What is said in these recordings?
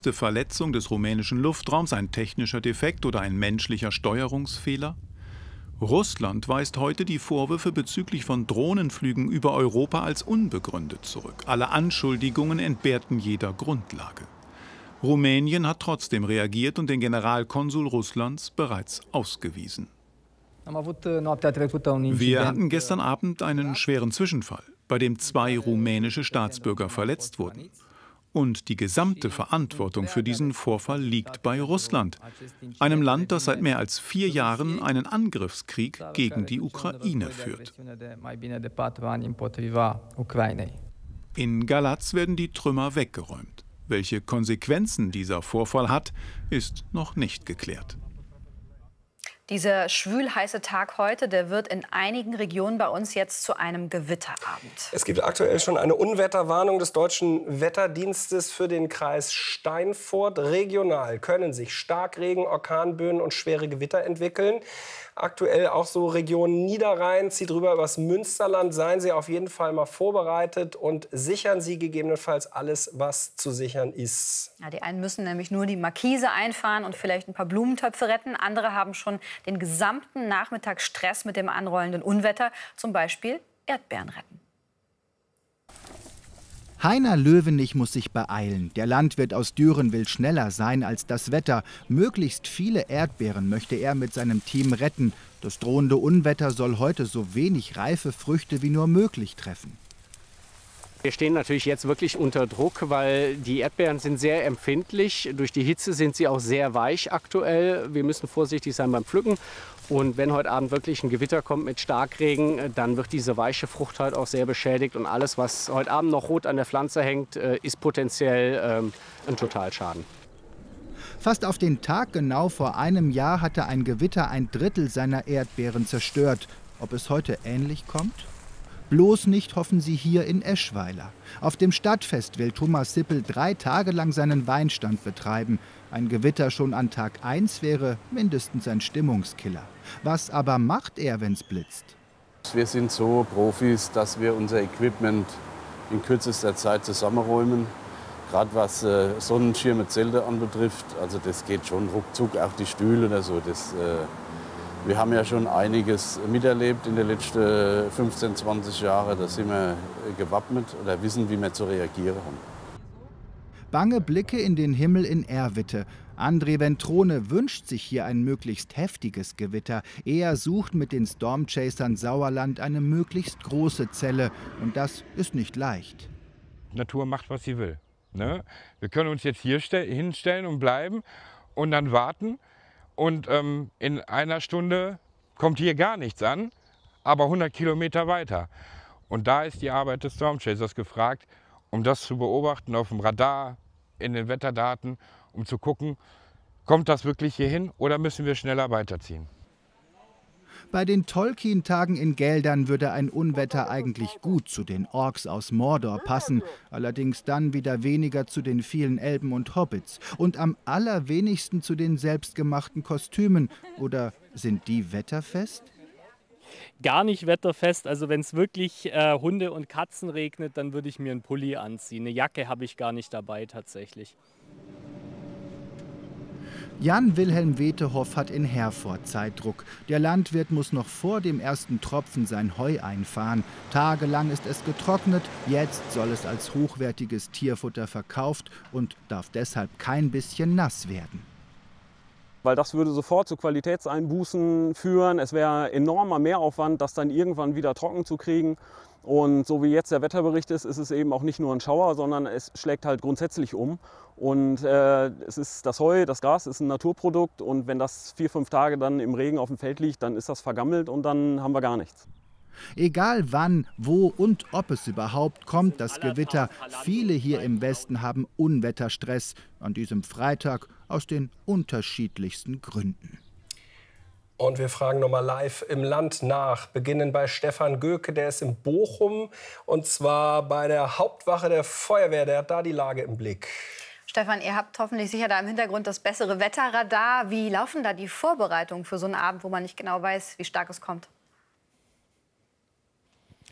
Verletzung des rumänischen Luftraums, ein technischer Defekt oder ein menschlicher Steuerungsfehler? Russland weist heute die Vorwürfe bezüglich von Drohnenflügen über Europa als unbegründet zurück. Alle Anschuldigungen entbehrten jeder Grundlage. Rumänien hat trotzdem reagiert und den Generalkonsul Russlands bereits ausgewiesen. Wir hatten gestern Abend einen schweren Zwischenfall, bei dem 2 rumänische Staatsbürger verletzt wurden. Und die gesamte Verantwortung für diesen Vorfall liegt bei Russland, einem Land, das seit mehr als 4 Jahren einen Angriffskrieg gegen die Ukraine führt. In Galatz werden die Trümmer weggeräumt. Welche Konsequenzen dieser Vorfall hat, ist noch nicht geklärt. Dieser schwül-heiße Tag heute, der wird in einigen Regionen bei uns jetzt zu einem Gewitterabend. Es gibt aktuell schon eine Unwetterwarnung des Deutschen Wetterdienstes für den Kreis Steinfurt. Regional können sich Starkregen, Orkanböen und schwere Gewitter entwickeln. Aktuell auch so Region Niederrhein zieht rüber übers Münsterland. Seien Sie auf jeden Fall mal vorbereitet und sichern Sie gegebenenfalls alles, was zu sichern ist. Ja, die einen müssen nämlich nur die Markise einfahren und vielleicht ein paar Blumentöpfe retten. Andere haben schon den gesamten Nachmittag Stress mit dem anrollenden Unwetter, zum Beispiel Erdbeeren retten. Heiner Löwenich muss sich beeilen. Der Landwirt aus Düren will schneller sein als das Wetter. Möglichst viele Erdbeeren möchte er mit seinem Team retten. Das drohende Unwetter soll heute so wenig reife Früchte wie nur möglich treffen. Wir stehen natürlich jetzt wirklich unter Druck, weil die Erdbeeren sind sehr empfindlich. Durch die Hitze sind sie auch sehr weich aktuell. Wir müssen vorsichtig sein beim Pflücken. Und wenn heute Abend wirklich ein Gewitter kommt mit Starkregen, dann wird diese weiche Frucht halt auch sehr beschädigt. Und alles, was heute Abend noch rot an der Pflanze hängt, ist potenziell ein Totalschaden. Fast auf den Tag genau vor einem Jahr hatte ein Gewitter 1/3 seiner Erdbeeren zerstört. Ob es heute ähnlich kommt? Bloß nicht hoffen sie hier in Eschweiler. Auf dem Stadtfest will Thomas Sippel 3 Tage lang seinen Weinstand betreiben. Ein Gewitter schon an Tag 1 wäre mindestens ein Stimmungskiller. Was aber macht er, wenn's blitzt? Wir sind so Profis, dass wir unser Equipment in kürzester Zeit zusammenräumen. Gerade was Sonnenschirme, Zelte anbetrifft, also das geht schon ruckzuck, auch die Stühle oder so. Wir haben ja schon einiges miterlebt in den letzten 15, 20 Jahren. Da sind wir gewappnet oder wissen, wie wir zu reagieren haben. Bange Blicke in den Himmel in Erwitte. André Ventrone wünscht sich hier ein möglichst heftiges Gewitter. Er sucht mit den Stormchasern Sauerland eine möglichst große Zelle. Und das ist nicht leicht. Die Natur macht, was sie will. Ne? Wir können uns jetzt hier hinstellen und bleiben und dann warten. Und in einer Stunde kommt hier gar nichts an, aber 100 Kilometer weiter. Und da ist die Arbeit des Stormchasers gefragt, um das zu beobachten auf dem Radar, in den Wetterdaten, um zu gucken, kommt das wirklich hier hin oder müssen wir schneller weiterziehen. Bei den Tolkien-Tagen in Geldern würde ein Unwetter eigentlich gut zu den Orks aus Mordor passen, allerdings dann wieder weniger zu den vielen Elben und Hobbits und am allerwenigsten zu den selbstgemachten Kostümen. Oder sind die wetterfest? Gar nicht wetterfest. Also wenn es wirklich Hunde und Katzen regnet, dann würde ich mir einen Pulli anziehen. Eine Jacke habe ich gar nicht dabei tatsächlich. Jan-Wilhelm Wetehoff hat in Herford Zeitdruck. Der Landwirt muss noch vor dem ersten Tropfen sein Heu einfahren. Tagelang ist es getrocknet, jetzt soll es als hochwertiges Tierfutter verkauft und darf deshalb kein bisschen nass werden. Weil das würde sofort zu Qualitätseinbußen führen. Es wäre enormer Mehraufwand, das dann irgendwann wieder trocken zu kriegen. Und so wie jetzt der Wetterbericht ist es eben auch nicht nur ein Schauer, sondern es schlägt halt grundsätzlich um. Und es ist das Heu, das Gras ist ein Naturprodukt und wenn das 4, 5 Tage dann im Regen auf dem Feld liegt, dann ist das vergammelt und dann haben wir gar nichts. Egal wann, wo und ob es überhaupt kommt, das Gewitter. Viele hier im Westen haben Unwetterstress an diesem Freitag aus den unterschiedlichsten Gründen. Und wir fragen nochmal live im Land nach. Beginnen bei Stefan Göke, der ist in Bochum. Und zwar bei der Hauptwache der Feuerwehr. Der hat da die Lage im Blick. Stefan, ihr habt hoffentlich sicher da im Hintergrund das bessere Wetterradar. Wie laufen da die Vorbereitungen für so einen Abend, wo man nicht genau weiß, wie stark es kommt?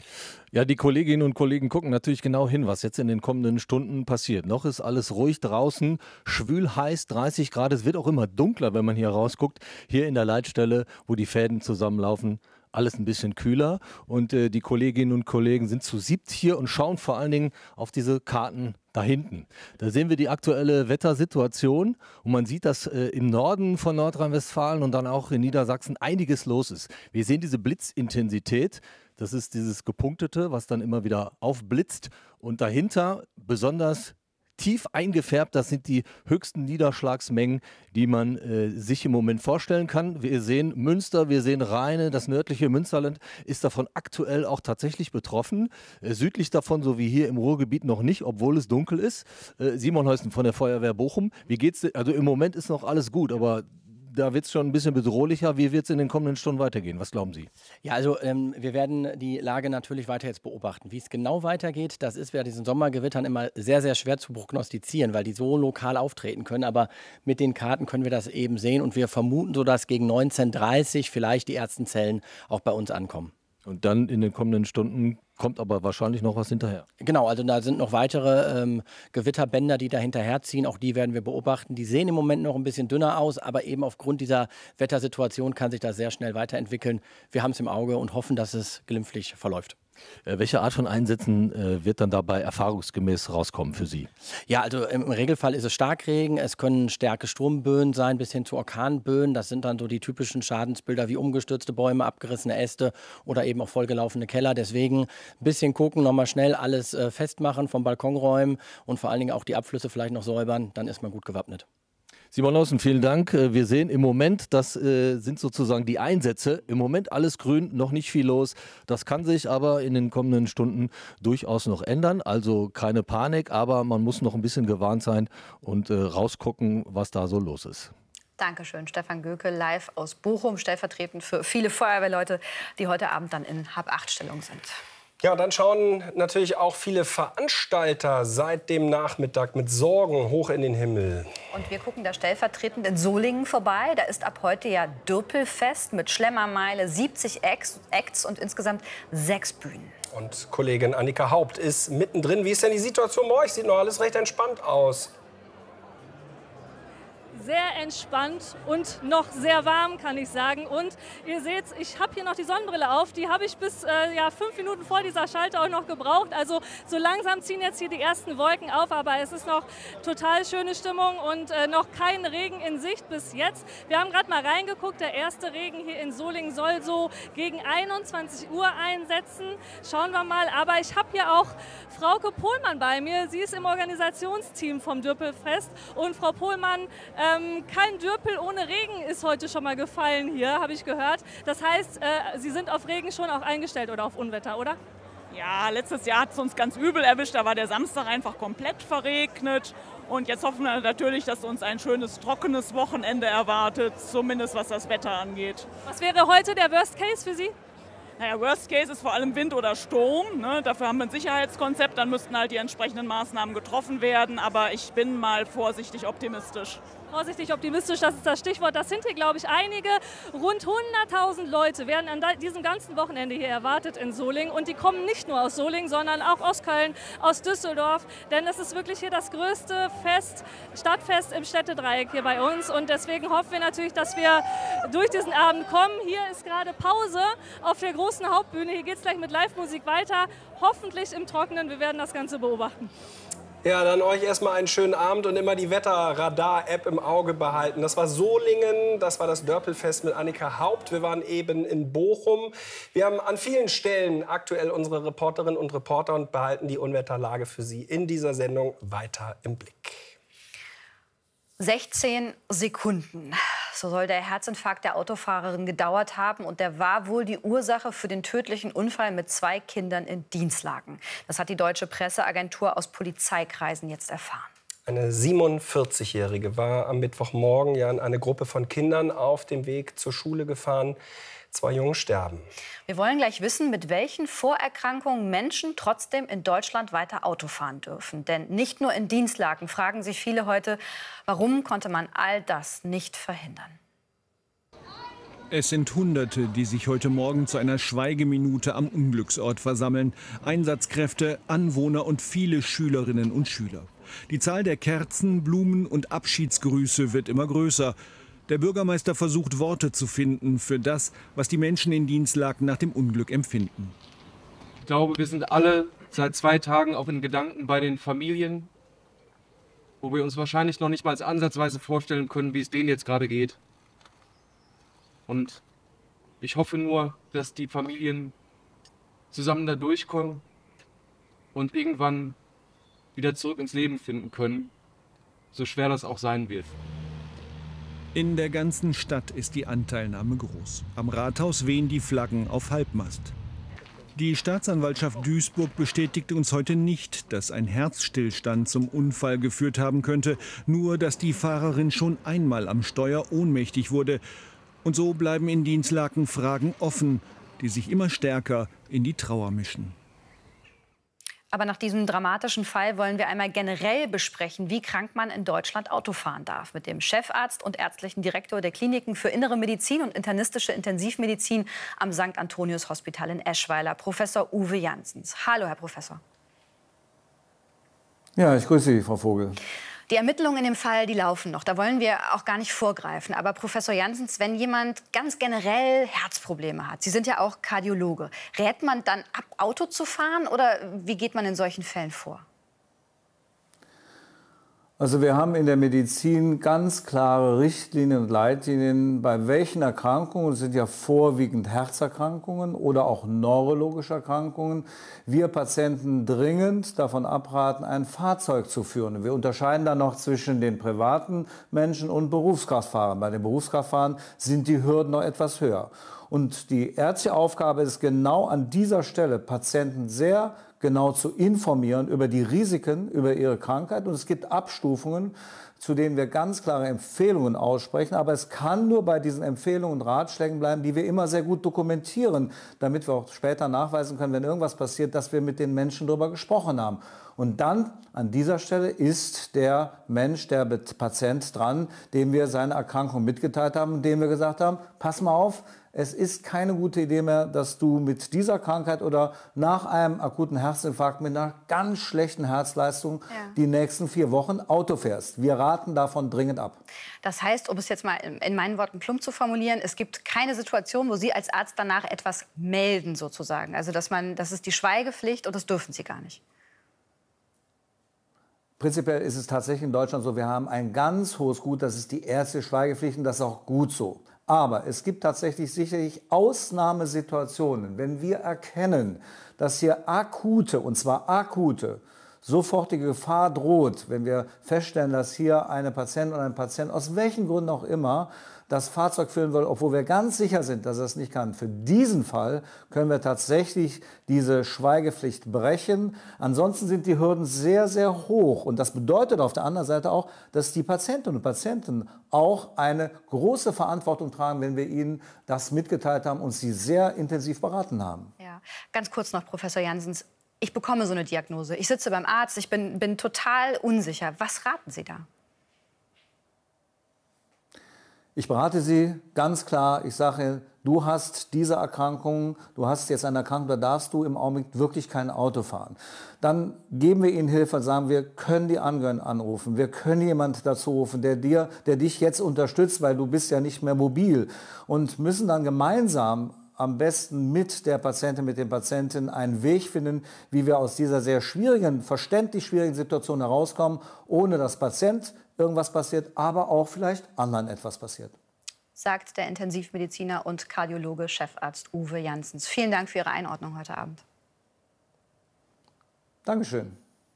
Ja, die Kolleginnen und Kollegen gucken natürlich genau hin, was jetzt in den kommenden Stunden passiert. Noch ist alles ruhig draußen, schwül heiß, 30 Grad. Es wird auch immer dunkler, wenn man hier rausguckt. Hier in der Leitstelle, wo die Fäden zusammenlaufen, alles ein bisschen kühler. Und die Kolleginnen und Kollegen sind zu 7 hier und schauen vor allen Dingen auf diese Karten da hinten. Da sehen wir die aktuelle Wettersituation und man sieht, dass im Norden von Nordrhein-Westfalen und dann auch in Niedersachsen einiges los ist. Wir sehen diese Blitzintensität. Das ist dieses Gepunktete, was dann immer wieder aufblitzt. Und dahinter besonders tief eingefärbt, das sind die höchsten Niederschlagsmengen, die man sich im Moment vorstellen kann. Wir sehen Münster, wir sehen Rheine, das nördliche Münsterland ist davon aktuell auch tatsächlich betroffen. Südlich davon, so wie hier im Ruhrgebiet, noch nicht, obwohl es dunkel ist. Simon Heusen von der Feuerwehr Bochum. Wie geht's dir? Also im Moment ist noch alles gut, aber da wird es schon ein bisschen bedrohlicher. Wie wird es in den kommenden Stunden weitergehen? Was glauben Sie? Ja, also wir werden die Lage natürlich weiter jetzt beobachten. Wie es genau weitergeht, das ist bei diesen Sommergewittern immer sehr, sehr schwer zu prognostizieren, weil die so lokal auftreten können. Aber mit den Karten können wir das eben sehen und wir vermuten so, dass gegen 19:30 vielleicht die ersten Zellen auch bei uns ankommen. Und dann in den kommenden Stunden kommt aber wahrscheinlich noch was hinterher. Genau, also da sind noch weitere Gewitterbänder, die da hinterherziehen. Auch die werden wir beobachten. Die sehen im Moment noch ein bisschen dünner aus, aber eben aufgrund dieser Wettersituation kann sich das sehr schnell weiterentwickeln. Wir haben es im Auge und hoffen, dass es glimpflich verläuft. Welche Art von Einsätzen wird dann dabei erfahrungsgemäß rauskommen für Sie? Ja, also im Regelfall ist es Starkregen. Es können starke Sturmböen sein bis hin zu Orkanböen. Das sind dann so die typischen Schadensbilder wie umgestürzte Bäume, abgerissene Äste oder eben auch vollgelaufene Keller. Deswegen ein bisschen gucken, nochmal schnell alles festmachen, vom Balkon räumen und vor allen Dingen auch die Abflüsse vielleicht noch säubern. Dann ist man gut gewappnet. Simon Heusen, vielen Dank. Wir sehen im Moment, das sind sozusagen die Einsätze. Im Moment alles grün, noch nicht viel los. Das kann sich aber in den kommenden Stunden durchaus noch ändern. Also keine Panik, aber man muss noch ein bisschen gewarnt sein und rausgucken, was da so los ist. Dankeschön, Stefan Göke, live aus Bochum, stellvertretend für viele Feuerwehrleute, die heute Abend dann in Hab-8-Stellung sind. Ja, dann schauen natürlich auch viele Veranstalter seit dem Nachmittag mit Sorgen hoch in den Himmel. Und wir gucken da stellvertretend in Solingen vorbei. Da ist ab heute ja Dürpelfest mit Schlemmermeile, 70 Acts und insgesamt 6 Bühnen. Und Kollegin Annika Haupt ist mittendrin. Wie ist denn die Situation bei euch? Sieht noch alles recht entspannt aus. Sehr entspannt und noch sehr warm, kann ich sagen. Und ihr seht, ich habe hier noch die Sonnenbrille auf. Die habe ich bis 5 Minuten vor dieser Schalte auch noch gebraucht. Also so langsam ziehen jetzt hier die ersten Wolken auf. Aber es ist noch total schöne Stimmung und noch kein Regen in Sicht bis jetzt. Wir haben gerade mal reingeguckt. Der erste Regen hier in Solingen soll so gegen 21 Uhr einsetzen. Schauen wir mal. Aber ich habe hier auch Frauke Pohlmann bei mir. Sie ist im Organisationsteam vom Dürpelfest. Und Frau Pohlmann, kein Dürpel ohne Regen ist heute schon mal gefallen hier, habe ich gehört. Das heißt, Sie sind auf Regen schon auch eingestellt oder auf Unwetter, oder? Ja, letztes Jahr hat es uns ganz übel erwischt. Da war der Samstag einfach komplett verregnet. Und jetzt hoffen wir natürlich, dass uns ein schönes, trockenes Wochenende erwartet, zumindest was das Wetter angeht. Was wäre heute der Worst Case für Sie? Naja, Worst Case ist vor allem Wind oder Sturm. Ne? Dafür haben wir ein Sicherheitskonzept, dann müssten halt die entsprechenden Maßnahmen getroffen werden. Aber ich bin mal vorsichtig optimistisch. Vorsichtig optimistisch, das ist das Stichwort. Das sind hier, glaube ich, einige. Rund 100.000 Leute werden an diesem ganzen Wochenende hier erwartet in Solingen. Und die kommen nicht nur aus Solingen, sondern auch aus Köln, aus Düsseldorf. Denn es ist wirklich hier das größte Stadtfest im Städtedreieck hier bei uns. Und deswegen hoffen wir natürlich, dass wir durch diesen Abend kommen. Hier ist gerade Pause auf der großen Hauptbühne. Hier geht es gleich mit Live-Musik weiter. Hoffentlich im Trockenen. Wir werden das Ganze beobachten. Ja, dann euch erstmal einen schönen Abend und immer die Wetterradar-App im Auge behalten. Das war Solingen, das war das Dörpelfest mit Annika Haupt. Wir waren eben in Bochum. Wir haben an vielen Stellen aktuell unsere Reporterinnen und Reporter und behalten die Unwetterlage für Sie in dieser Sendung weiter im Blick. 16 Sekunden. So soll der Herzinfarkt der Autofahrerin gedauert haben. Und der war wohl die Ursache für den tödlichen Unfall mit 2 Kindern in Dienstlaken. Das hat die deutsche Presseagentur aus Polizeikreisen jetzt erfahren. Eine 47-Jährige war am Mittwochmorgen ja in eine Gruppe von Kindern auf dem Weg zur Schule gefahren. 2 Jungen sterben. Wir wollen gleich wissen, mit welchen Vorerkrankungen Menschen trotzdem in Deutschland weiter Auto fahren dürfen. Denn nicht nur in Dienstlaken fragen sich viele heute, warum konnte man all das nicht verhindern? Es sind Hunderte, die sich heute Morgen zu einer Schweigeminute am Unglücksort versammeln. Einsatzkräfte, Anwohner und viele Schülerinnen und Schüler. Die Zahl der Kerzen, Blumen und Abschiedsgrüße wird immer größer. Der Bürgermeister versucht, Worte zu finden für das, was die Menschen in Dinslaken nach dem Unglück empfinden. Ich glaube, wir sind alle seit 2 Tagen auch in Gedanken bei den Familien, wo wir uns wahrscheinlich noch nicht mal ansatzweise vorstellen können, wie es denen jetzt gerade geht. Und ich hoffe nur, dass die Familien zusammen da durchkommen und irgendwann wieder zurück ins Leben finden können, so schwer das auch sein wird. In der ganzen Stadt ist die Anteilnahme groß. Am Rathaus wehen die Flaggen auf Halbmast. Die Staatsanwaltschaft Duisburg bestätigte uns heute nicht, dass ein Herzstillstand zum Unfall geführt haben könnte, nur dass die Fahrerin schon einmal am Steuer ohnmächtig wurde. Und so bleiben in Dinslaken Fragen offen, die sich immer stärker in die Trauer mischen. Aber nach diesem dramatischen Fall wollen wir einmal generell besprechen, wie krank man in Deutschland Auto fahren darf. Mit dem Chefarzt und ärztlichen Direktor der Kliniken für Innere Medizin und internistische Intensivmedizin am St. Antonius Hospital in Eschweiler, Professor Uwe Janssens. Hallo, Herr Professor. Ja, ich grüße Sie, Frau Vogel. Die Ermittlungen in dem Fall, die laufen noch. Da wollen wir auch gar nicht vorgreifen. Aber Professor Janssens, wenn jemand ganz generell Herzprobleme hat, Sie sind ja auch Kardiologe, rät man dann ab, Auto zu fahren oder wie geht man in solchen Fällen vor? Also wir haben in der Medizin ganz klare Richtlinien und Leitlinien, bei welchen Erkrankungen, das sind ja vorwiegend Herzerkrankungen oder auch neurologische Erkrankungen, wir Patienten dringend davon abraten, ein Fahrzeug zu führen. Wir unterscheiden dann noch zwischen den privaten Menschen und Berufskraftfahrern. Bei den Berufskraftfahrern sind die Hürden noch etwas höher. Und die ärztliche Aufgabe ist genau an dieser Stelle, Patienten sehr genau zu informieren über die Risiken, über ihre Krankheit. Und es gibt Abstufungen, zu denen wir ganz klare Empfehlungen aussprechen. Aber es kann nur bei diesen Empfehlungen und Ratschlägen bleiben, die wir immer sehr gut dokumentieren, damit wir auch später nachweisen können, wenn irgendwas passiert, dass wir mit den Menschen darüber gesprochen haben. Und dann an dieser Stelle ist der Mensch, der Patient dran, dem wir seine Erkrankung mitgeteilt haben, dem wir gesagt haben, pass mal auf, es ist keine gute Idee mehr, dass du mit dieser Krankheit oder nach einem akuten Herzinfarkt mit einer ganz schlechten Herzleistung die nächsten 4 Wochen Auto fährst. Wir raten davon dringend ab. Das heißt, um es jetzt mal in meinen Worten plump zu formulieren, es gibt keine Situation, wo Sie als Arzt danach etwas melden sozusagen. Also das ist die Schweigepflicht und das dürfen Sie gar nicht. Prinzipiell ist es tatsächlich in Deutschland so, wir haben ein ganz hohes Gut, das ist die ärztliche Schweigepflicht und das ist auch gut so. Aber es gibt tatsächlich sicherlich Ausnahmesituationen, wenn wir erkennen, dass hier akute, und zwar akute, sofortige Gefahr droht, wenn wir feststellen, dass hier eine Patientin oder ein Patient aus welchen Gründen auch immer das Fahrzeug führen will, obwohl wir ganz sicher sind, dass er es nicht kann. Für diesen Fall können wir tatsächlich diese Schweigepflicht brechen. Ansonsten sind die Hürden sehr, sehr hoch. Und das bedeutet auf der anderen Seite auch, dass die Patientinnen und Patienten auch eine große Verantwortung tragen, wenn wir ihnen das mitgeteilt haben und sie sehr intensiv beraten haben. Ja. Ganz kurz noch, Professor Janssens. Ich bekomme so eine Diagnose. Ich sitze beim Arzt, ich bin total unsicher. Was raten Sie da? Ich berate Sie ganz klar. Ich sage, du hast diese Erkrankung, du hast jetzt eine Erkrankung, da darfst du im Augenblick wirklich kein Auto fahren. Dann geben wir Ihnen Hilfe und sagen, wir können die Angehörigen anrufen, wir können jemanden dazu rufen, der dich jetzt unterstützt, weil du bist ja nicht mehr mobil. Und müssen dann gemeinsam am besten mit der Patientin, mit den Patienten einen Weg finden, wie wir aus dieser sehr schwierigen, verständlich schwierigen Situation herauskommen, ohne dass Patient irgendwas passiert, aber auch vielleicht anderen etwas passiert. Sagt der Intensivmediziner und Kardiologe Chefarzt Uwe Janssens. Vielen Dank für Ihre Einordnung heute Abend. Dankeschön.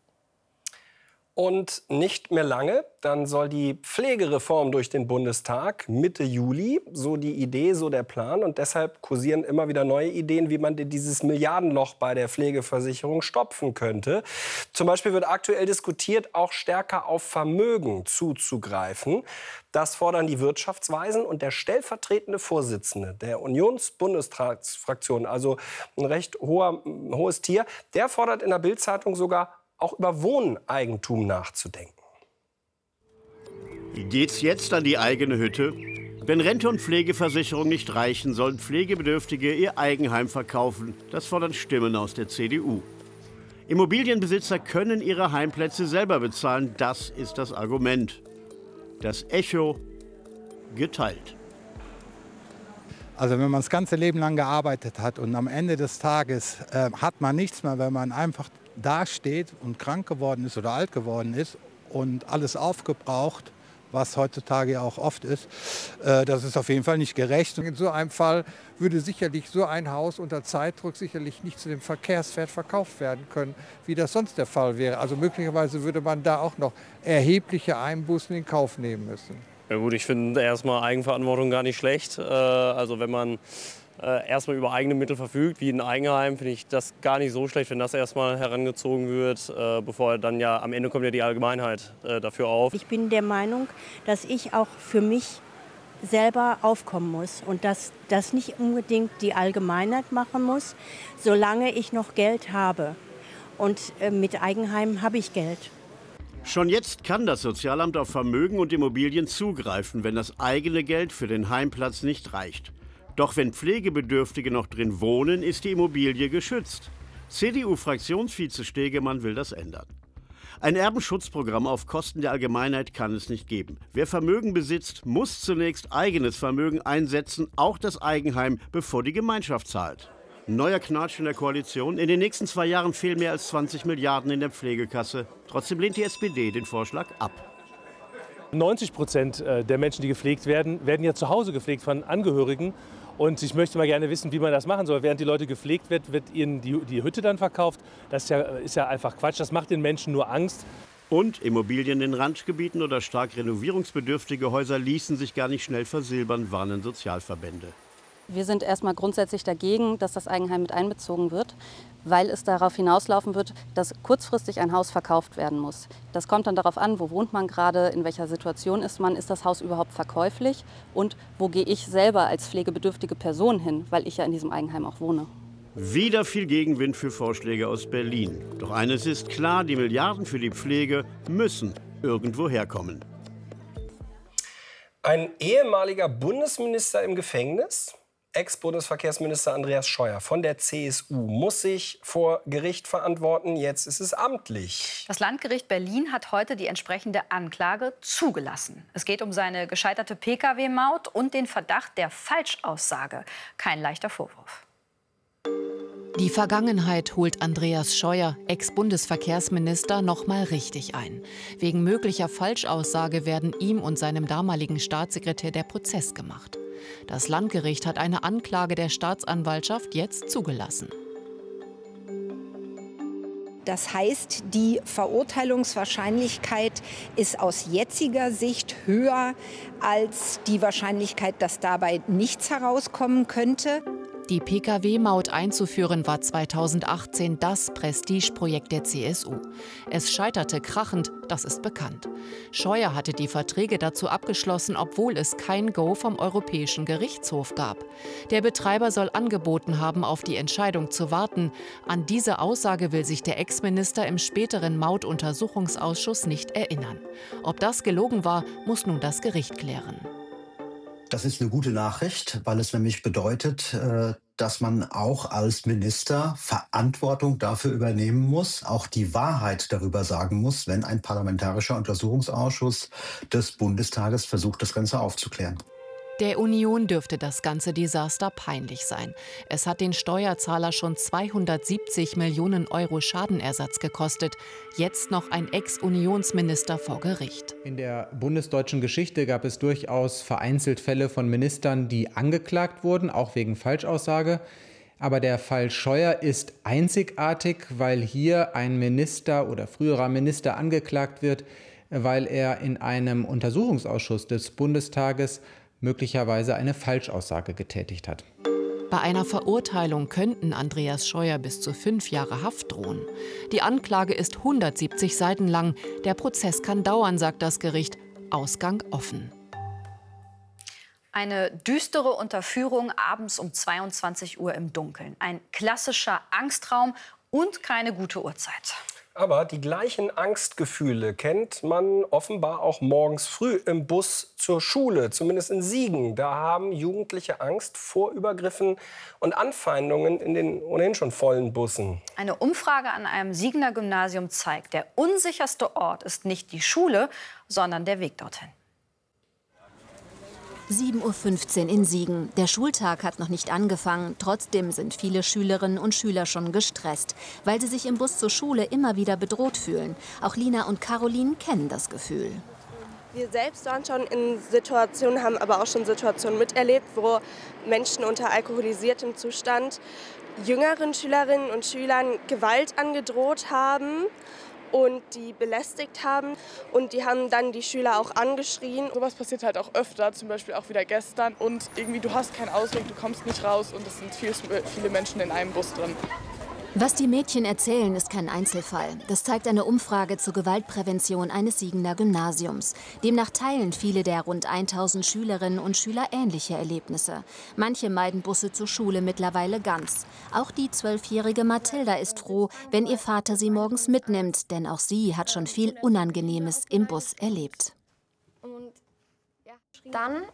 Und nicht mehr lange, dann soll die Pflegereform durch den Bundestag Mitte Juli, so die Idee, so der Plan. Und deshalb kursieren immer wieder neue Ideen, wie man dieses Milliardenloch bei der Pflegeversicherung stopfen könnte. Zum Beispiel wird aktuell diskutiert, auch stärker auf Vermögen zuzugreifen. Das fordern die Wirtschaftsweisen und der stellvertretende Vorsitzende der Unionsbundestagsfraktion, also ein recht hohes Tier, der fordert in der Bild-Zeitung sogar, auch über Wohneigentum nachzudenken. Geht's jetzt an die eigene Hütte? Wenn Rente und Pflegeversicherung nicht reichen, sollen Pflegebedürftige ihr Eigenheim verkaufen. Das fordern Stimmen aus der CDU. Immobilienbesitzer können ihre Heimplätze selber bezahlen. Das ist das Argument. Das Echo geteilt. Also wenn man das ganze Leben lang gearbeitet hat und am Ende des Tages hat man nichts mehr, wenn man einfach dasteht und krank geworden ist oder alt geworden ist und alles aufgebraucht, was heutzutage ja auch oft ist, das ist auf jeden Fall nicht gerecht. Und in so einem Fall würde sicherlich so ein Haus unter Zeitdruck sicherlich nicht zu dem Verkehrswert verkauft werden können, wie das sonst der Fall wäre. Also möglicherweise würde man da auch noch erhebliche Einbußen in Kauf nehmen müssen. Ja gut, ich finde erstmal Eigenverantwortung gar nicht schlecht. Also wenn man erstmal über eigene Mittel verfügt, wie ein Eigenheim, finde ich das gar nicht so schlecht, wenn das erstmal herangezogen wird, bevor dann ja am Ende kommt ja die Allgemeinheit dafür auf. Ich bin der Meinung, dass ich auch für mich selber aufkommen muss und dass das nicht unbedingt die Allgemeinheit machen muss, solange ich noch Geld habe. Und mit Eigenheim habe ich Geld. Schon jetzt kann das Sozialamt auf Vermögen und Immobilien zugreifen, wenn das eigene Geld für den Heimplatz nicht reicht. Doch wenn Pflegebedürftige noch drin wohnen, ist die Immobilie geschützt. CDU-Fraktionsvize Stegemann will das ändern. Ein Erbenschutzprogramm auf Kosten der Allgemeinheit kann es nicht geben. Wer Vermögen besitzt, muss zunächst eigenes Vermögen einsetzen, auch das Eigenheim, bevor die Gemeinschaft zahlt. Neuer Knatsch in der Koalition. In den nächsten 2 Jahren fehlen mehr als 20 Milliarden in der Pflegekasse. Trotzdem lehnt die SPD den Vorschlag ab. 90% der Menschen, die gepflegt werden, werden ja zu Hause gepflegt von Angehörigen. Und ich möchte mal gerne wissen, wie man das machen soll. Während die Leute gepflegt wird, wird ihnen die Hütte dann verkauft. Das ist ja einfach Quatsch. Das macht den Menschen nur Angst. Und Immobilien in Randgebieten oder stark renovierungsbedürftige Häuser ließen sich gar nicht schnell versilbern, warnen Sozialverbände. Wir sind erstmal grundsätzlich dagegen, dass das Eigenheim mit einbezogen wird, weil es darauf hinauslaufen wird, dass kurzfristig ein Haus verkauft werden muss. Das kommt dann darauf an, wo wohnt man gerade, in welcher Situation ist man, ist das Haus überhaupt verkäuflich und wo gehe ich selber als pflegebedürftige Person hin, weil ich ja in diesem Eigenheim auch wohne. Wieder viel Gegenwind für Vorschläge aus Berlin. Doch eines ist klar, die Milliarden für die Pflege müssen irgendwo herkommen. Ein ehemaliger Bundesminister im Gefängnis? Ex-Bundesverkehrsminister Andreas Scheuer von der CSU muss sich vor Gericht verantworten. Jetzt ist es amtlich. Das Landgericht Berlin hat heute die entsprechende Anklage zugelassen. Es geht um seine gescheiterte Pkw-Maut und den Verdacht der Falschaussage. Kein leichter Vorwurf. Die Vergangenheit holt Andreas Scheuer, Ex-Bundesverkehrsminister, noch mal richtig ein. Wegen möglicher Falschaussage werden ihm und seinem damaligen Staatssekretär der Prozess gemacht. Das Landgericht hat eine Anklage der Staatsanwaltschaft jetzt zugelassen. Das heißt, die Verurteilungswahrscheinlichkeit ist aus jetziger Sicht höher als die Wahrscheinlichkeit, dass dabei nichts herauskommen könnte. Die Pkw-Maut einzuführen war 2018 das Prestigeprojekt der CSU. Es scheiterte krachend, das ist bekannt. Scheuer hatte die Verträge dazu abgeschlossen, obwohl es kein Go vom Europäischen Gerichtshof gab. Der Betreiber soll angeboten haben, auf die Entscheidung zu warten. An diese Aussage will sich der Ex-Minister im späteren Mautuntersuchungsausschuss nicht erinnern. Ob das gelogen war, muss nun das Gericht klären. Das ist eine gute Nachricht, weil es nämlich bedeutet, dass man auch als Minister Verantwortung dafür übernehmen muss, auch die Wahrheit darüber sagen muss, wenn ein parlamentarischer Untersuchungsausschuss des Bundestages versucht, das Ganze aufzuklären. Der Union dürfte das ganze Desaster peinlich sein. Es hat den Steuerzahler schon 270 Millionen Euro Schadenersatz gekostet. Jetzt noch ein Ex-Unionsminister vor Gericht. In der bundesdeutschen Geschichte gab es durchaus vereinzelt Fälle von Ministern, die angeklagt wurden, auch wegen Falschaussage. Aber der Fall Scheuer ist einzigartig, weil hier ein Minister oder früherer Minister angeklagt wird, weil er in einem Untersuchungsausschuss des Bundestages möglicherweise eine Falschaussage getätigt hat. Bei einer Verurteilung könnten Andreas Scheuer bis zu 5 Jahre Haft drohen. Die Anklage ist 170 Seiten lang. Der Prozess kann dauern, sagt das Gericht. Ausgang offen. Eine düstere Unterführung abends um 22 Uhr im Dunkeln. Ein klassischer Angstraum und keine gute Uhrzeit. Aber die gleichen Angstgefühle kennt man offenbar auch morgens früh im Bus zur Schule, zumindest in Siegen. Da haben Jugendliche Angst vor Übergriffen und Anfeindungen in den ohnehin schon vollen Bussen. Eine Umfrage an einem Siegener Gymnasium zeigt, der unsicherste Ort ist nicht die Schule, sondern der Weg dorthin. 7:15 Uhr in Siegen. Der Schultag hat noch nicht angefangen. Trotzdem sind viele Schülerinnen und Schüler schon gestresst, weil sie sich im Bus zur Schule immer wieder bedroht fühlen. Auch Lina und Caroline kennen das Gefühl. Wir selbst waren schon in Situationen, haben aber auch schon Situationen miterlebt, wo Menschen unter alkoholisiertem Zustand jüngeren Schülerinnen und Schülern Gewalt angedroht haben und die belästigt haben. Und die haben dann die Schüler auch angeschrien. Sowas passiert halt auch öfter, zum Beispiel auch wieder gestern. Und irgendwie, du hast keinen Ausweg, du kommst nicht raus und es sind viele Menschen in einem Bus drin. Was die Mädchen erzählen, ist kein Einzelfall. Das zeigt eine Umfrage zur Gewaltprävention eines Siegener Gymnasiums. Demnach teilen viele der rund 1000 Schülerinnen und Schüler ähnliche Erlebnisse. Manche meiden Busse zur Schule mittlerweile ganz. Auch die 12-jährige Mathilda ist froh, wenn ihr Vater sie morgens mitnimmt. Denn auch sie hat schon viel Unangenehmes im Bus erlebt. Und ja, dann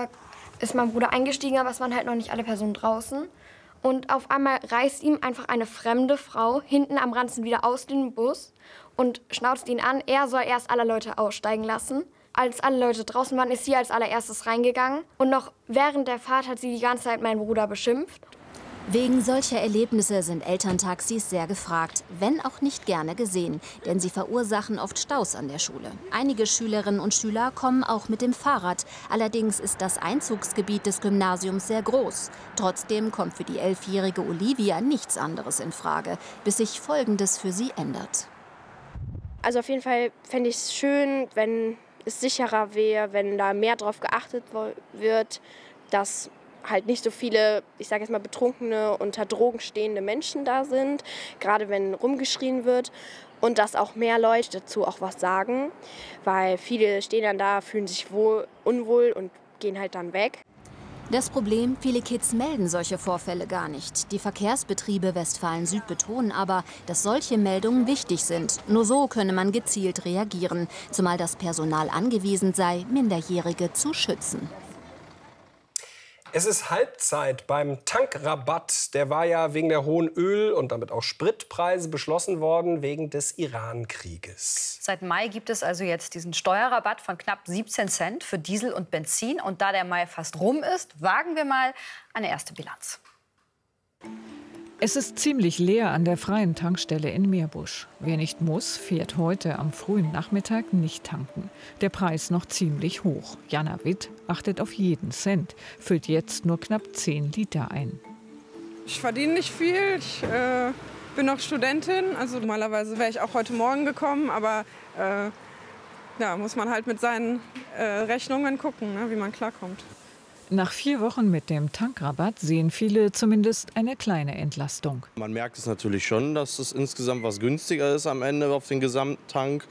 ist mein Bruder eingestiegen, aber es waren halt noch nicht alle Personen draußen. Und auf einmal reißt ihm einfach eine fremde Frau hinten am Ranzen wieder aus dem Bus und schnauzt ihn an. Er soll erst alle Leute aussteigen lassen. Als alle Leute draußen waren, ist sie als allererstes reingegangen. Und noch während der Fahrt hat sie die ganze Zeit meinen Bruder beschimpft. Wegen solcher Erlebnisse sind Elterntaxis sehr gefragt, wenn auch nicht gerne gesehen, denn sie verursachen oft Staus an der Schule. Einige Schülerinnen und Schüler kommen auch mit dem Fahrrad. Allerdings ist das Einzugsgebiet des Gymnasiums sehr groß. Trotzdem kommt für die 11-jährige Olivia nichts anderes in Frage, bis sich Folgendes für sie ändert. Also auf jeden Fall fände ich es schön, wenn es sicherer wäre, wenn da mehr drauf geachtet wird, dass halt nicht so viele, ich sage jetzt mal, betrunkene, unter Drogen stehende Menschen da sind, gerade wenn rumgeschrien wird und dass auch mehr Leute dazu auch was sagen, weil viele stehen dann da, fühlen sich unwohl und gehen halt dann weg. Das Problem, viele Kids melden solche Vorfälle gar nicht. Die Verkehrsbetriebe Westfalen-Süd betonen aber, dass solche Meldungen wichtig sind. Nur so könne man gezielt reagieren, zumal das Personal angewiesen sei, Minderjährige zu schützen. Es ist Halbzeit beim Tankrabatt. Der war ja wegen der hohen Öl- und damit auch Spritpreise beschlossen worden wegen des Iran-Krieges. Seit Mai gibt es also jetzt diesen Steuerrabatt von knapp 17 Cent für Diesel und Benzin. Und da der Mai fast rum ist, wagen wir mal eine erste Bilanz. Es ist ziemlich leer an der freien Tankstelle in Meerbusch. Wer nicht muss, fährt heute am frühen Nachmittag nicht tanken. Der Preis noch ziemlich hoch. Jana Witt achtet auf jeden Cent, füllt jetzt nur knapp 10 Liter ein. Ich verdiene nicht viel, ich bin noch Studentin. Also normalerweise wäre ich auch heute Morgen gekommen, aber ja, muss man halt mit seinen Rechnungen gucken, ne, wie man klarkommt. Nach 4 Wochen mit dem Tankrabatt sehen viele zumindest eine kleine Entlastung. Man merkt es natürlich schon, dass es insgesamt was günstiger ist am Ende auf den Gesamttank.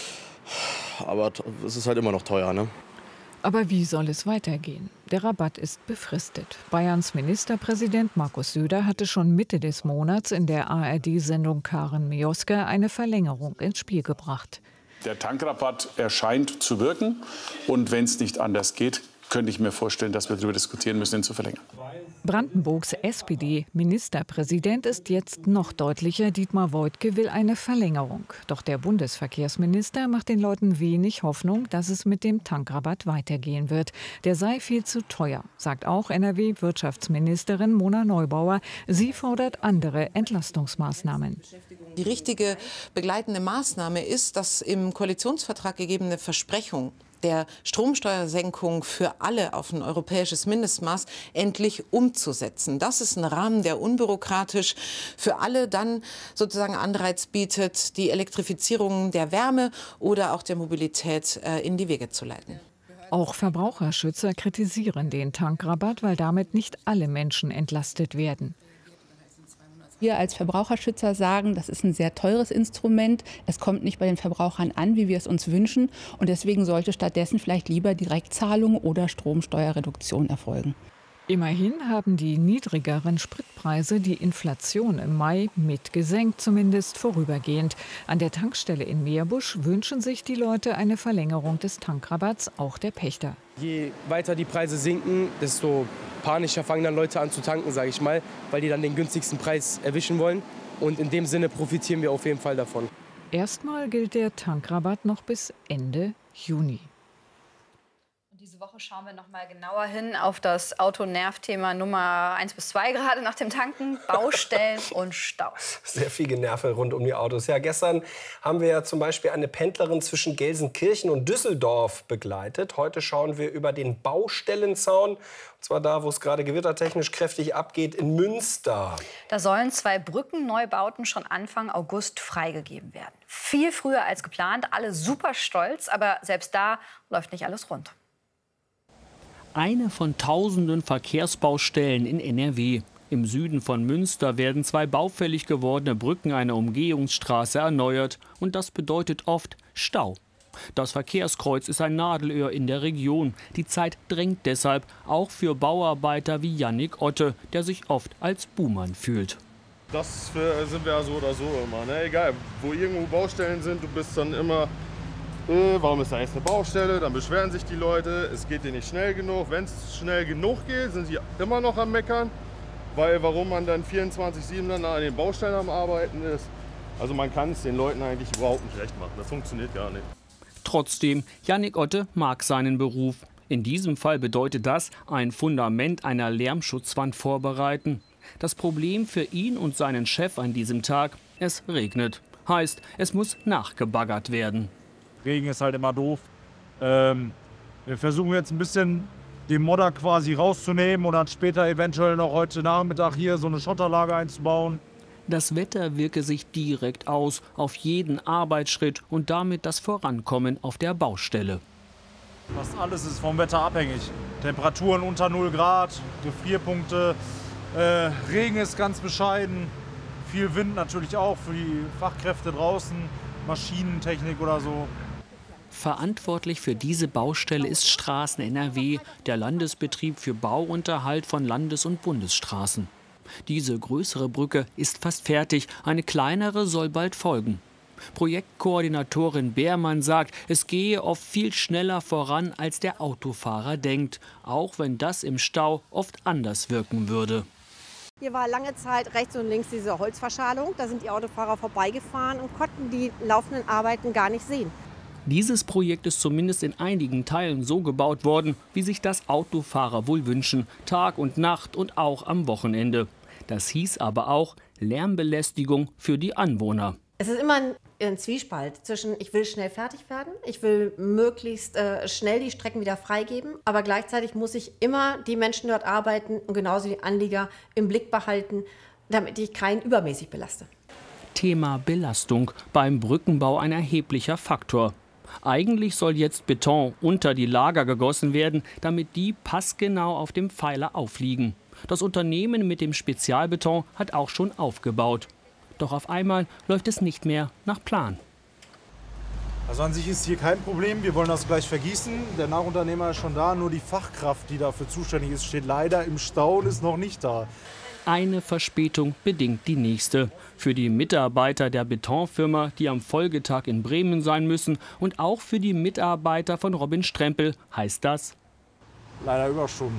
Aber es ist halt immer noch teuer, ne? Aber wie soll es weitergehen? Der Rabatt ist befristet. Bayerns Ministerpräsident Markus Söder hatte schon Mitte des Monats in der ARD-Sendung Karen Mioska eine Verlängerung ins Spiel gebracht. Der Tankrabatt erscheint zu wirken. Und wenn es nicht anders geht, könnte ich mir vorstellen, dass wir darüber diskutieren müssen, ihn zu verlängern. Brandenburgs SPD-Ministerpräsident ist jetzt noch deutlicher. Dietmar Woidke will eine Verlängerung. Doch der Bundesverkehrsminister macht den Leuten wenig Hoffnung, dass es mit dem Tankrabatt weitergehen wird. Der sei viel zu teuer, sagt auch NRW-Wirtschaftsministerin Mona Neubauer. Sie fordert andere Entlastungsmaßnahmen. Die richtige begleitende Maßnahme ist, das im Koalitionsvertrag gegebene Versprechung der Stromsteuersenkung für alle auf ein europäisches Mindestmaß endlich umzusetzen. Das ist ein Rahmen, der unbürokratisch für alle dann sozusagen Anreiz bietet, die Elektrifizierung der Wärme oder auch der Mobilität in die Wege zu leiten. Auch Verbraucherschützer kritisieren den Tankrabatt, weil damit nicht alle Menschen entlastet werden. Wir als Verbraucherschützer sagen, das ist ein sehr teures Instrument. Es kommt nicht bei den Verbrauchern an, wie wir es uns wünschen. Und deswegen sollte stattdessen vielleicht lieber Direktzahlung oder Stromsteuerreduktion erfolgen. Immerhin haben die niedrigeren Spritpreise die Inflation im Mai mitgesenkt, zumindest vorübergehend. An der Tankstelle in Meerbusch wünschen sich die Leute eine Verlängerung des Tankrabatts, auch der Pächter. Je weiter die Preise sinken, desto panischer fangen dann Leute an zu tanken, sage ich mal, weil die dann den günstigsten Preis erwischen wollen. Und in dem Sinne profitieren wir auf jeden Fall davon. Erstmal gilt der Tankrabatt noch bis Ende Juni. Diese Woche schauen wir noch mal genauer hin auf das Auto-Nerv-Thema Nummer 1 bis 2 gerade nach dem Tanken, Baustellen und Staus. Sehr viel Generve rund um die Autos. Ja, gestern haben wir ja zum Beispiel eine Pendlerin zwischen Gelsenkirchen und Düsseldorf begleitet. Heute schauen wir über den Baustellenzaun, und zwar da, wo es gerade gewittertechnisch kräftig abgeht, in Münster. Da sollen 2 Brückenneubauten schon Anfang August freigegeben werden. Viel früher als geplant, alle super stolz, aber selbst da läuft nicht alles rund. Eine von tausenden Verkehrsbaustellen in NRW. Im Süden von Münster werden 2 baufällig gewordene Brücken einer Umgehungsstraße erneuert. Und das bedeutet oft Stau. Das Verkehrskreuz ist ein Nadelöhr in der Region. Die Zeit drängt deshalb, auch für Bauarbeiter wie Yannick Otte, der sich oft als Buhmann fühlt. Das sind wir ja so oder so immer. Ne? Egal, wo irgendwo Baustellen sind, du bist dann immer... warum ist da jetzt eine Baustelle? Dann beschweren sich die Leute, es geht denen nicht schnell genug. Wenn es schnell genug geht, sind sie immer noch am Meckern. Weil warum man dann 24/7 dann an den Baustellen am Arbeiten ist. Also man kann es den Leuten eigentlich überhaupt nicht recht machen. Das funktioniert gar nicht. Trotzdem, Yannick Otte mag seinen Beruf. In diesem Fall bedeutet das, ein Fundament einer Lärmschutzwand vorbereiten. Das Problem für ihn und seinen Chef an diesem Tag, es regnet. Heißt, es muss nachgebaggert werden. Regen ist halt immer doof. Wir versuchen jetzt ein bisschen den Modder quasi rauszunehmen und dann später eventuell noch heute Nachmittag hier so eine Schotterlage einzubauen. Das Wetter wirke sich direkt aus auf jeden Arbeitsschritt und damit das Vorankommen auf der Baustelle. Fast alles ist vom Wetter abhängig. Temperaturen unter 0 Grad, Gefrierpunkte, Regen ist ganz bescheiden. Viel Wind natürlich auch für die Fachkräfte draußen, Maschinentechnik oder so. Verantwortlich für diese Baustelle ist Straßen NRW, der Landesbetrieb für Bauunterhalt von Landes- und Bundesstraßen. Diese größere Brücke ist fast fertig, eine kleinere soll bald folgen. Projektkoordinatorin Beermann sagt, es gehe oft viel schneller voran, als der Autofahrer denkt, auch wenn das im Stau oft anders wirken würde. Hier war lange Zeit rechts und links diese Holzverschalung. Da sind die Autofahrer vorbeigefahren und konnten die laufenden Arbeiten gar nicht sehen. Dieses Projekt ist zumindest in einigen Teilen so gebaut worden, wie sich das Autofahrer wohl wünschen. Tag und Nacht und auch am Wochenende. Das hieß aber auch Lärmbelästigung für die Anwohner. Es ist immer ein Zwiespalt zwischen, ich will schnell fertig werden, ich will möglichst schnell die Strecken wieder freigeben, aber gleichzeitig muss ich immer die Menschen dort arbeiten und genauso die Anlieger im Blick behalten, damit ich keinen übermäßig belaste. Thema Belastung beim Brückenbau ein erheblicher Faktor. Eigentlich soll jetzt Beton unter die Lager gegossen werden, damit die passgenau auf dem Pfeiler aufliegen. Das Unternehmen mit dem Spezialbeton hat auch schon aufgebaut. Doch auf einmal läuft es nicht mehr nach Plan. Also an sich ist hier kein Problem, wir wollen das gleich vergießen. Der Nachunternehmer ist schon da, nur die Fachkraft, die dafür zuständig ist, steht leider im Stau und ist noch nicht da. Eine Verspätung bedingt die nächste. Für die Mitarbeiter der Betonfirma, die am Folgetag in Bremen sein müssen, und auch für die Mitarbeiter von Robin Strempel heißt das: Leider Überstunden.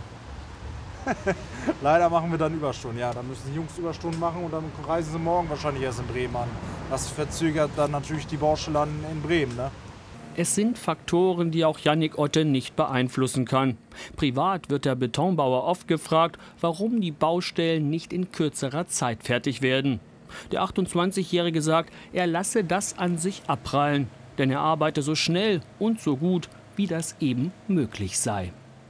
Leider machen wir dann Überstunden. Ja, dann müssen die Jungs Überstunden machen und dann reisen sie morgen wahrscheinlich erst in Bremen an. Das verzögert dann natürlich die Baustelle in Bremen, ne? Es sind Faktoren, die auch Yannick Otte nicht beeinflussen kann. Privat wird der Betonbauer oft gefragt, warum die Baustellen nicht in kürzerer Zeit fertig werden. Der 28-Jährige sagt, er lasse das an sich abprallen, denn er arbeite so schnell und so gut, wie das eben möglich sei.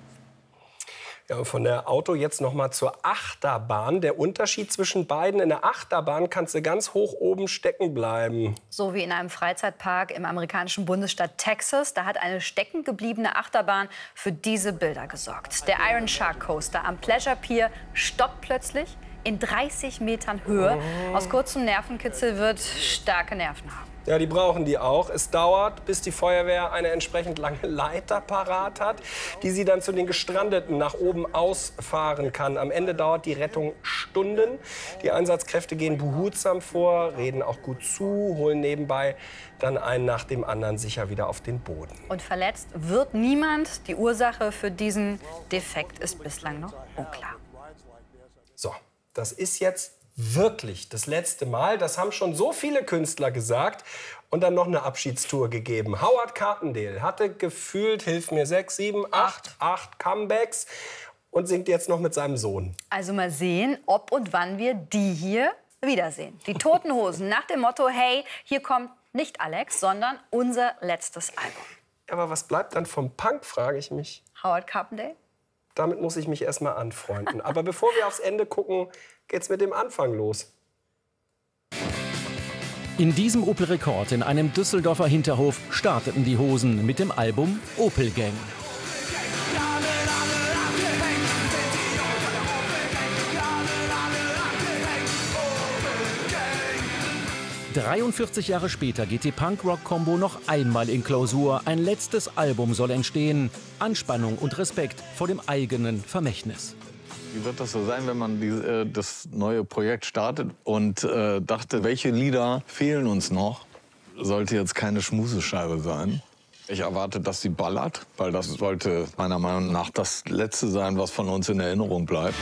Ja, von der Auto jetzt noch mal zur Achterbahn. Der Unterschied zwischen beiden: in der Achterbahn kannst du ganz hoch oben stecken bleiben. So wie in einem Freizeitpark im amerikanischen Bundesstaat Texas. Da hat eine steckengebliebene Achterbahn für diese Bilder gesorgt. Der Iron Shark Coaster am Pleasure Pier stoppt plötzlich in 30 Metern Höhe. Aus kurzem Nervenkitzel wird starke Nerven haben. Ja, die brauchen die auch. Es dauert, bis die Feuerwehr eine entsprechend lange Leiter parat hat, die sie dann zu den Gestrandeten nach oben ausfahren kann. Am Ende dauert die Rettung Stunden. Die Einsatzkräfte gehen behutsam vor, reden auch gut zu, holen nebenbei dann einen nach dem anderen sicher wieder auf den Boden. Und verletzt wird niemand. Die Ursache für diesen Defekt ist bislang noch unklar. So, das ist jetzt wirklich das letzte Mal. Das haben schon so viele Künstler gesagt. Und dann noch eine Abschiedstour gegeben. Howard Carpendale hatte gefühlt, hilf mir, 6, 7, 8 Comebacks und singt jetzt noch mit seinem Sohn. Also mal sehen, ob und wann wir die hier wiedersehen. Die Toten Hosen nach dem Motto, hey, hier kommt nicht Alex, sondern unser letztes Album. Aber was bleibt dann vom Punk, frage ich mich. Howard Carpendale? Damit muss ich mich erst mal anfreunden. Aber bevor wir aufs Ende gucken, geht's mit dem Anfang los. In diesem Opel Rekord in einem Düsseldorfer Hinterhof starteten die Hosen mit dem Album Opel Gang. 43 Jahre später geht die Punk-Rock-Kombo noch einmal in Klausur. Ein letztes Album soll entstehen. Anspannung und Respekt vor dem eigenen Vermächtnis. Wie wird das so sein, wenn man das neue Projekt startet und dachte, welche Lieder fehlen uns noch? Sollte jetzt keine Schmusescheibe sein. Ich erwarte, dass sie ballert, weil das sollte meiner Meinung nach das Letzte sein, was von uns in Erinnerung bleibt.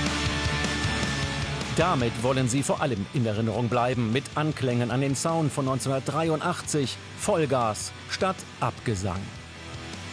Damit wollen sie vor allem in Erinnerung bleiben, mit Anklängen an den Sound von 1983, Vollgas statt Abgesang.